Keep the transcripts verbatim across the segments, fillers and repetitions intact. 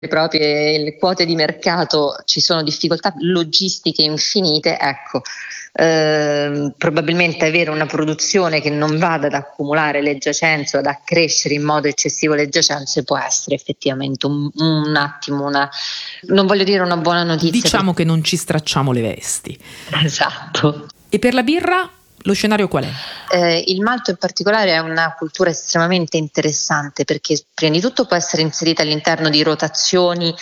le proprie le quote di mercato, ci sono difficoltà logistiche infinite, ecco, eh, probabilmente avere una produzione che non vada ad accumulare le giacenze o ad accrescere in modo eccessivo le giacenze può essere effettivamente un, un attimo una, non voglio dire una buona notizia. Diciamo per... che non ci stracciamo le vesti. Esatto. E per la birra? Lo scenario qual è? Eh, il malto in particolare è una cultura estremamente interessante perché prima di tutto può essere inserita all'interno di rotazioni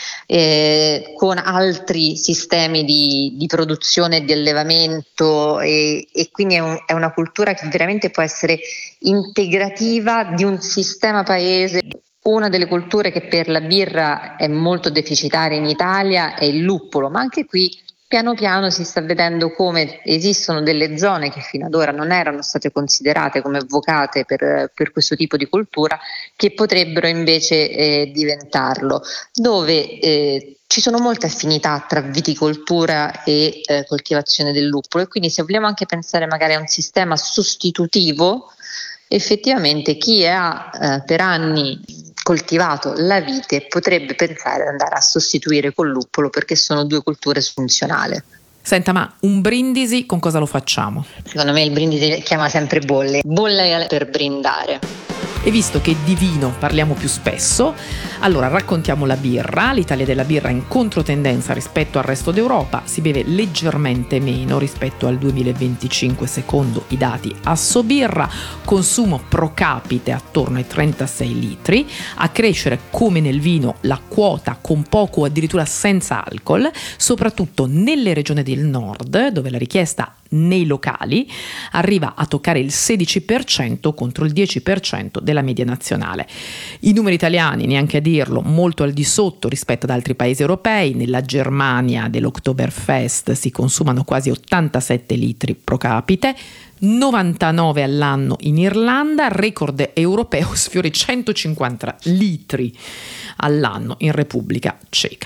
eh, con altri sistemi di, di produzione e di allevamento e, e quindi è, un, è una cultura che veramente può essere integrativa di un sistema paese. Una delle culture che per la birra è molto deficitaria in Italia è il luppolo, ma anche qui piano piano si sta vedendo come esistono delle zone che fino ad ora non erano state considerate come vocate per, per questo tipo di cultura, che potrebbero invece eh, diventarlo, dove eh, ci sono molte affinità tra viticoltura e eh, coltivazione del luppolo, e quindi se vogliamo anche pensare magari a un sistema sostitutivo, effettivamente chi ha eh, per anni coltivato la vite potrebbe pensare ad andare a sostituire col luppolo perché sono due culture funzionali. Senta, ma un brindisi con cosa lo facciamo? Secondo me il brindisi chiama sempre bolle, bolle per brindare. E visto che di vino parliamo più spesso, allora raccontiamo la birra. L'Italia della birra è in controtendenza rispetto al resto d'Europa, si beve leggermente meno rispetto al duemilaventicinque secondo i dati Assobirra, consumo pro capite attorno ai trentasei litri, a crescere come nel vino la quota con poco o addirittura senza alcol, soprattutto nelle regioni del nord dove la richiesta nei locali arriva a toccare il sedici per cento contro il dieci per cento della media nazionale. I numeri italiani, neanche a dirlo, molto al di sotto rispetto ad altri paesi europei. Nella Germania dell'Oktoberfest si consumano quasi ottantasette litri pro capite, novantanove all'anno in Irlanda, record europeo sfiora i centocinquanta litri all'anno in Repubblica Ceca.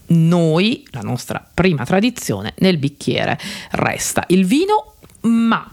Noi, la nostra prima tradizione, nel bicchiere resta il vino, ma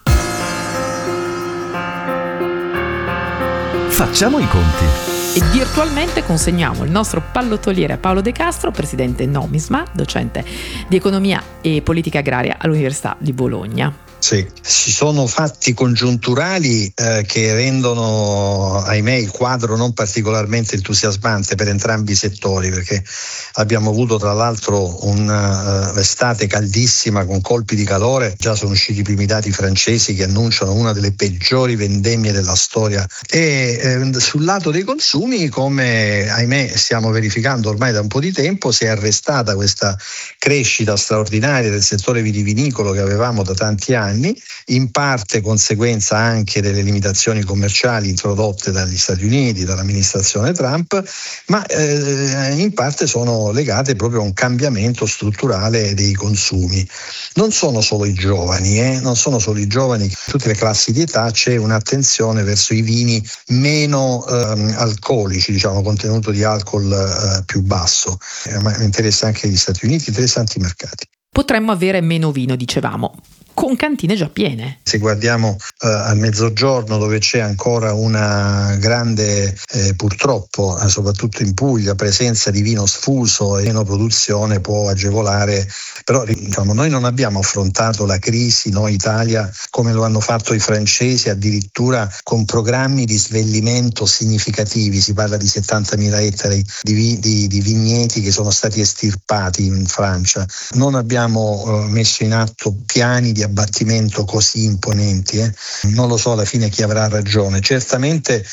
facciamo i conti. E virtualmente consegniamo il nostro pallottoliere a Paolo De Castro, presidente Nomisma, docente di economia e politica agraria all'Università di Bologna. Sì, ci sono fatti congiunturali eh, che rendono, ahimè, il quadro non particolarmente entusiasmante per entrambi i settori, perché abbiamo avuto tra l'altro un'estate uh, caldissima con colpi di calore. Già sono usciti i primi dati francesi che annunciano una delle peggiori vendemmie della storia, e eh, sul lato dei consumi, come ahimè stiamo verificando ormai da un po' di tempo, si è arrestata questa crescita straordinaria del settore vitivinicolo che avevamo da tanti anni, in parte conseguenza anche delle limitazioni commerciali introdotte dagli Stati Uniti, dall'amministrazione Trump, ma eh, in parte sono legate proprio a un cambiamento strutturale dei consumi. Non sono solo i giovani, eh, non sono solo i giovani, in tutte le classi di età c'è un'attenzione verso i vini meno eh, alcolici, diciamo, contenuto di alcol eh, più basso. Eh, ma interessa anche gli Stati Uniti, interessanti mercati. Potremmo avere meno vino, dicevamo, con cantine già piene. Se guardiamo eh, al mezzogiorno, dove c'è ancora una grande, eh, purtroppo, eh, soprattutto in Puglia, presenza di vino sfuso e meno produzione, può agevolare. Però diciamo, noi non abbiamo affrontato la crisi, noi Italia, come lo hanno fatto i francesi, addirittura con programmi di svellimento significativi. Si parla di settantamila ettari di, vi, di, di vigneti che sono stati estirpati in Francia. Non abbiamo eh, messo in atto piani di abbattimento così imponenti, eh? Non lo so alla fine chi avrà ragione. Certamente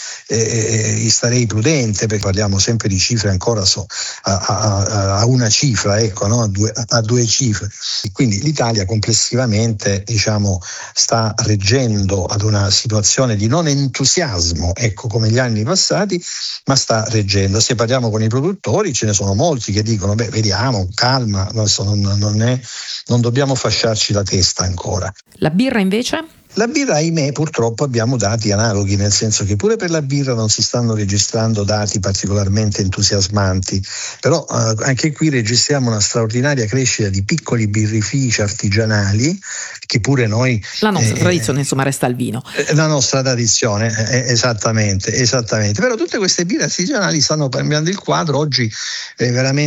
eh, starei prudente, perché parliamo sempre di cifre ancora so, a, a, a una cifra, ecco, no? a, due, a due cifre. Quindi l'Italia complessivamente, diciamo, sta reggendo ad una situazione di non entusiasmo, ecco, come gli anni passati, ma sta reggendo. Se parliamo con i produttori, ce ne sono molti che dicono: beh, vediamo, calma, non, non, non, è, non dobbiamo fasciarci la testa ancora. La birra invece? La birra, ahimè, purtroppo abbiamo dati analoghi, nel senso che pure per la birra non si stanno registrando dati particolarmente entusiasmanti, però eh, anche qui registriamo una straordinaria crescita di piccoli birrifici artigianali che pure noi... La nostra eh, tradizione insomma resta il vino. La nostra tradizione, eh, esattamente, esattamente. Però tutte queste birre artigianali stanno cambiando il quadro, oggi eh, veramente